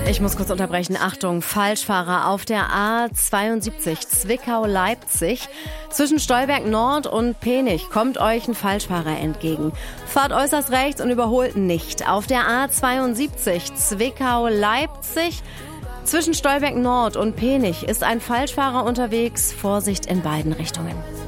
Ich muss kurz unterbrechen. Achtung, Falschfahrer auf der A72 Zwickau-Leipzig. Zwischen Stolberg Nord und Penich kommt euch ein Falschfahrer entgegen. Fahrt äußerst rechts und überholt nicht. Auf der A72 Zwickau-Leipzig. Zwischen Stolberg Nord und Penich ist ein Falschfahrer unterwegs. Vorsicht in beiden Richtungen.